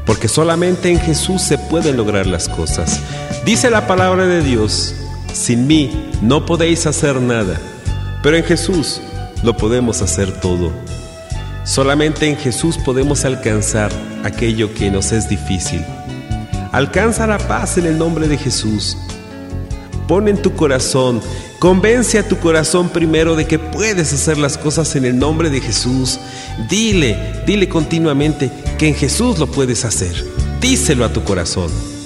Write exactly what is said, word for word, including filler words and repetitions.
porque solamente en Jesús se pueden lograr las cosas. Dice la palabra de Dios: sin mí no podéis hacer nada, pero en Jesús lo podemos hacer todo. Solamente en Jesús podemos alcanzar aquello que nos es difícil. Alcanza la paz en el nombre de Jesús. Pon en tu corazón, convence a tu corazón primero de que puedes hacer las cosas en el nombre de Jesús. Dile, dile continuamente que en Jesús lo puedes hacer. Díselo a tu corazón.